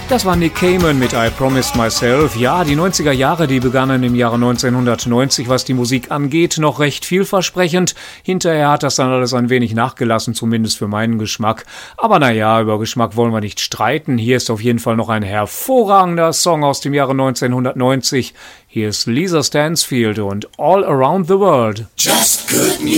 Das war Nick Cayman mit I Promised Myself. Ja, die 90er Jahre, die begannen im Jahre 1990, was die Musik angeht, noch recht vielversprechend. Hinterher hat das dann alles ein wenig nachgelassen, zumindest für meinen Geschmack. Aber naja, über Geschmack wollen wir nicht streiten. Hier ist auf jeden Fall noch ein hervorragender Song aus dem Jahre 1990. Hier ist Lisa Stansfield und All Around the World. Just good news.